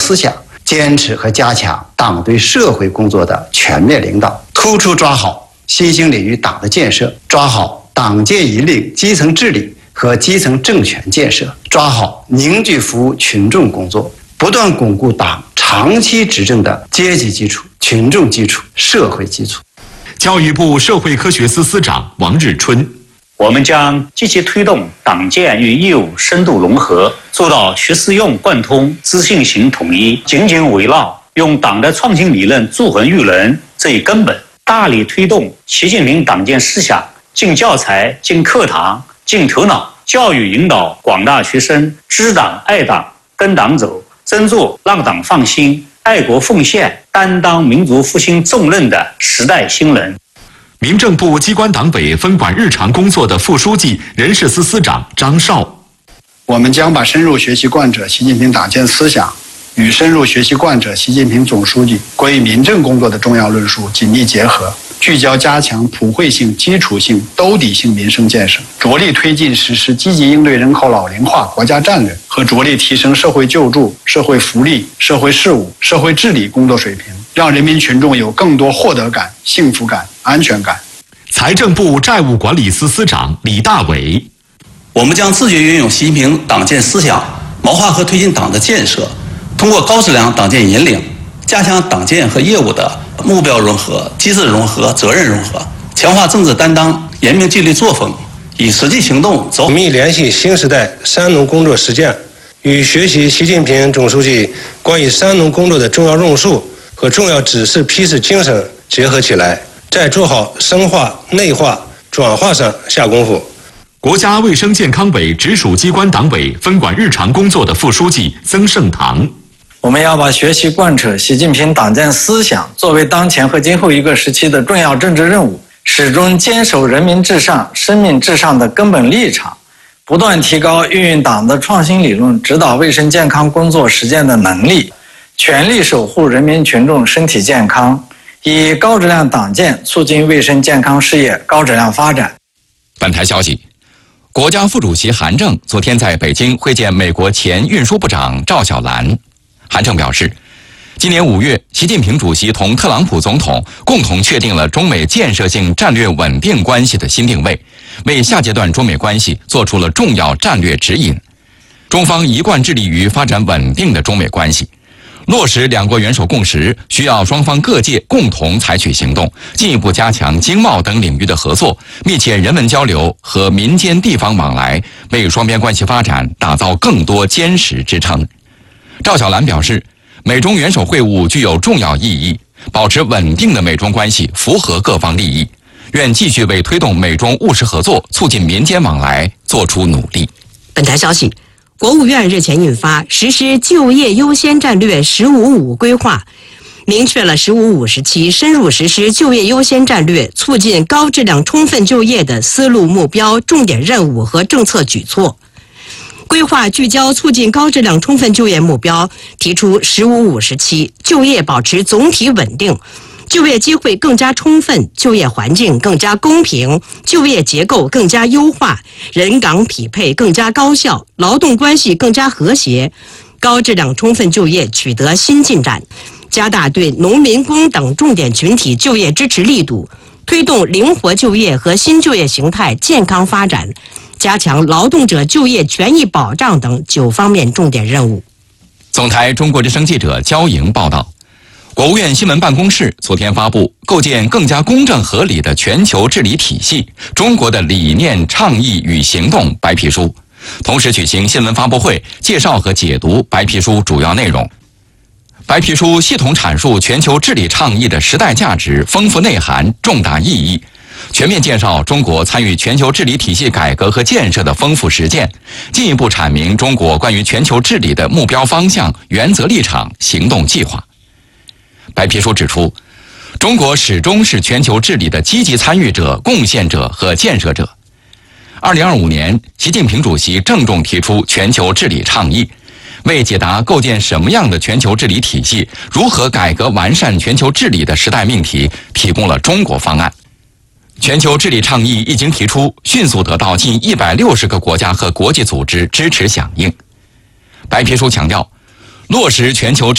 思想，坚持和加强党对社会工作的全面领导，突出抓好新兴领域党的建设，抓好党建引领基层治理和基层政权建设，抓好凝聚服务群众工作，不断巩固党长期执政的阶级基础、群众基础、社会基础。 教育部社会科学司司长王日春， 我们将积极推动党建与业务深度融合，做到学思用贯通、知信行统一，紧紧围绕用党的创新理论铸衡育人这一根本，大力推动习近平党建思想进教材、进课堂、进头脑，教育引导广大学生知党爱党、跟党走，真做让党放心、爱国奉献、担当民族复兴重任的时代新人。 民政部机关党委分管日常工作的副书记、人事司司长张绍， 我们将把深入学习贯彻习近平党建思想与深入学习贯彻习近平总书记关于民政工作的重要论述紧密结合，聚焦加强普惠性、基础性、兜底性民生建设，着力推进实施积极应对人口老龄化国家战略和着力提升社会救助、社会福利、社会事务、社会治理工作水平，让人民群众有更多获得感、幸福感、安全感。 财政部债务管理司司长李大伟， 我们将自觉运用习近平党建思想，谋划和推进党的建设，通过高质量党建引领，加强党建和业务的目标融合、机制融合、责任融合，强化政治担当、严明纪律作风，以实际行动走。 紧密联系新时代三农工作实践，与学习习近平总书记关于三农工作的重要论述和重要指示批示精神结合起来，在做好深化、内化、转化上下功夫。 国家卫生健康委直属机关党委分管日常工作的副书记曾盛堂， 我们要把学习贯彻习近平党建思想作为当前和今后一个时期的重要政治任务，始终坚守人民至上、生命至上的根本立场，不断提高运用党的创新理论指导卫生健康工作实践的能力，全力守护人民群众身体健康，以高质量党建促进卫生健康事业高质量发展。 本台消息，国家副主席韩正昨天在北京会见美国前运输部长赵小兰。韩正表示，今年5月，习近平主席同特朗普总统共同确定了中美建设性战略稳定关系的新定位，为下阶段中美关系做出了重要战略指引。中方一贯致力于发展稳定的中美关系。落实两国元首共识，需要双方各界共同采取行动，进一步加强经贸等领域的合作，密切人文交流和民间地方往来，为双边关系发展打造更多坚实支撑。赵小兰表示，美中元首会晤具有重要意义，保持稳定的美中关系符合各方利益，愿继续为推动美中务实合作、促进民间往来做出努力。 本台消息，国务院日前印发实施就业优先战略“15-5”规划，明确了“15-5”时期深入实施就业优先战略、促进高质量充分就业的思路、目标、重点任务和政策举措。规划聚焦促进高质量充分就业目标，提出“15-5”时期就业保持总体稳定，就业机会更加充分，就业环境更加公平，就业结构更加优化，人岗匹配更加高效，劳动关系更加和谐，高质量充分就业取得新进展，加大对农民工等重点群体就业支持力度，推动灵活就业和新就业形态健康发展，加强劳动者就业权益保障等9方面重点任务。 总台中国之声记者焦莹报道，国务院新闻办公室昨天发布《构建更加公正合理的全球治理体系：中国的理念、倡议与行动》白皮书，同时举行新闻发布会，介绍和解读白皮书主要内容。白皮书系统阐述全球治理倡议的时代价值、丰富内涵、重大意义，全面介绍中国参与全球治理体系改革和建设的丰富实践，进一步阐明中国关于全球治理的目标方向、原则立场、行动计划。白皮书指出，中国始终是全球治理的积极参与者、贡献者和建设者。2025年，习近平主席郑重提出全球治理倡议，为解答构建什么样的全球治理体系、如何改革完善全球治理的时代命题，提供了中国方案。全球治理倡议一经提出，迅速得到近160个国家和国际组织支持响应。白皮书强调，落实全球